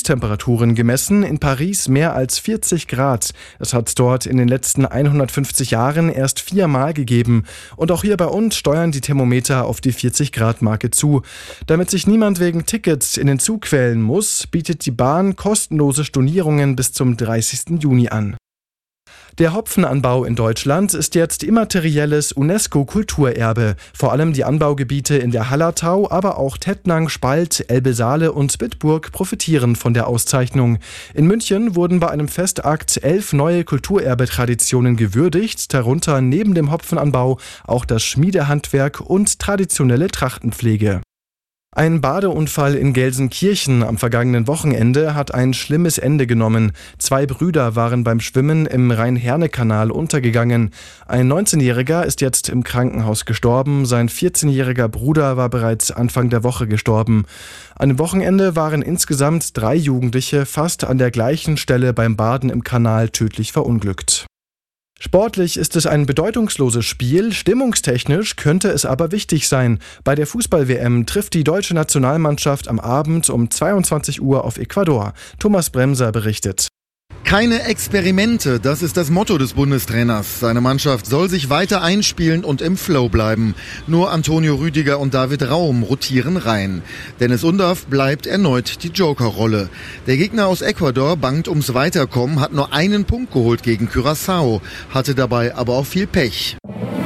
Höchsttemperaturen gemessen, in Paris mehr als 40 Grad. Es hat dort in den letzten 150 Jahren erst 4-mal gegeben. Und auch hier bei uns steuern die Thermometer auf die 40-Grad-Marke zu. Damit sich niemand wegen Tickets in den Zug quälen muss, bietet die Bahn kostenlose Stornierungen bis zum 30. Juni an. Der Hopfenanbau in Deutschland ist jetzt immaterielles UNESCO-Kulturerbe. Vor allem die Anbaugebiete in der Hallertau, aber auch Tettnang, Spalt, Elbe-Saale und Bitburg profitieren von der Auszeichnung. In München wurden bei einem Festakt 11 neue Kulturerbe-Traditionen gewürdigt, darunter neben dem Hopfenanbau auch das Schmiedehandwerk und traditionelle Trachtenpflege. Ein Badeunfall in Gelsenkirchen am vergangenen Wochenende hat ein schlimmes Ende genommen. 2 Brüder waren beim Schwimmen im Rhein-Herne-Kanal untergegangen. Ein 19-Jähriger ist jetzt im Krankenhaus gestorben. Sein 14-jähriger Bruder war bereits Anfang der Woche gestorben. An dem Wochenende waren insgesamt 3 Jugendliche fast an der gleichen Stelle beim Baden im Kanal tödlich verunglückt. Sportlich ist es ein bedeutungsloses Spiel, stimmungstechnisch könnte es aber wichtig sein. Bei der Fußball-WM trifft die deutsche Nationalmannschaft am Abend um 22 Uhr auf Ecuador. Thomas Bremser berichtet. Keine Experimente, das ist das Motto des Bundestrainers. Seine Mannschaft soll sich weiter einspielen und im Flow bleiben. Nur Antonio Rüdiger und David Raum rotieren rein. Dennis Undaff bleibt erneut die Joker-Rolle. Der Gegner aus Ecuador bangt ums Weiterkommen, hat nur einen Punkt geholt gegen Curaçao, hatte dabei aber auch viel Pech.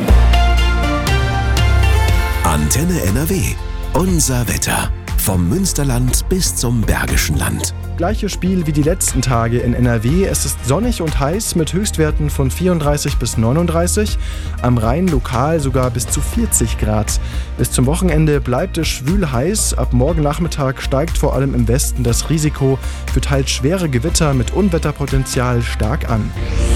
Antenne NRW, unser Wetter. Vom Münsterland bis zum Bergischen Land. Gleiches Spiel wie die letzten Tage in NRW. Es ist sonnig und heiß mit Höchstwerten von 34 bis 39. Am Rhein lokal sogar bis zu 40 Grad. Bis zum Wochenende bleibt es schwül heiß. Ab morgen Nachmittag steigt vor allem im Westen das Risiko für teils schwere Gewitter mit Unwetterpotenzial stark an.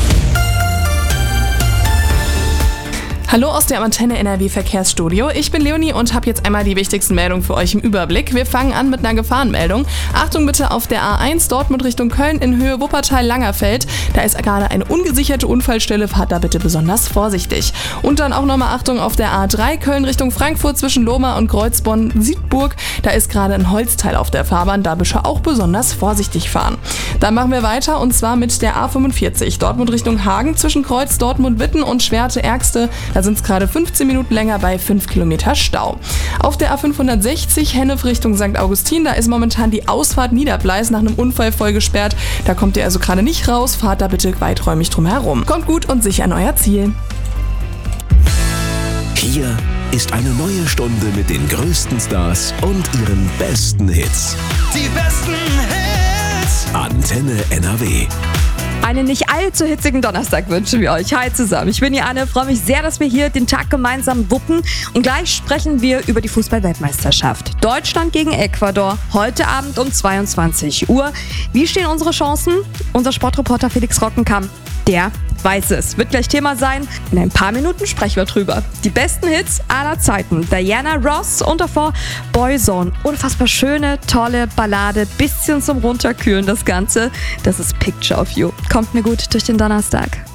Hallo aus dem Antenne NRW Verkehrsstudio. Ich bin Leonie und habe jetzt einmal die wichtigsten Meldungen für euch im Überblick. Wir fangen an mit einer Gefahrenmeldung. Achtung bitte auf der A1 Dortmund Richtung Köln in Höhe Wuppertal-Langerfeld. Da ist gerade eine ungesicherte Unfallstelle. Fahrt da bitte besonders vorsichtig. Und dann auch nochmal Achtung auf der A3 Köln Richtung Frankfurt zwischen Lohmar und Kreuzbonn-Siegburg. Da ist gerade ein Holzteil auf der Fahrbahn. Da bitte auch besonders vorsichtig fahren. Dann machen wir weiter und zwar mit der A45 Dortmund Richtung Hagen zwischen Kreuz Dortmund-Witten und Schwerte-Ergste. Da sind es gerade 15 Minuten länger bei 5 Kilometer Stau. Auf der A560 Hennef Richtung St. Augustin, da ist momentan die Ausfahrt Niederbleis nach einem Unfall voll gesperrt. Da kommt ihr also gerade nicht raus, fahrt da bitte weiträumig drum herum. Kommt gut und sicher an euer Ziel. Hier ist eine neue Stunde mit den größten Stars und ihren besten Hits. Die besten Hits! Antenne NRW. Einen nicht allzu hitzigen Donnerstag wünschen wir euch. Hi zusammen, ich bin die Anne, freue mich sehr, dass wir hier den Tag gemeinsam wuppen. Und gleich sprechen wir über die Fußball-Weltmeisterschaft. Deutschland gegen Ecuador, heute Abend um 22 Uhr. Wie stehen unsere Chancen? Unser Sportreporter Felix Rockenkamp, der weiß es. Wird gleich Thema sein. In ein paar Minuten sprechen wir drüber. Die besten Hits aller Zeiten. Diana Ross und davor Boyzone. Unfassbar schöne, tolle Ballade. Bisschen zum Runterkühlen das Ganze. Das ist Picture of You. Kommt mir gut durch den Donnerstag.